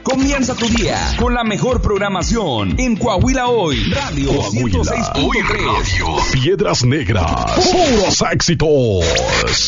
Comienza tu día con la mejor programación en Coahuila Hoy Radio Coahuila 106.3. Hoy Radio. Piedras Negras. Puros éxitos.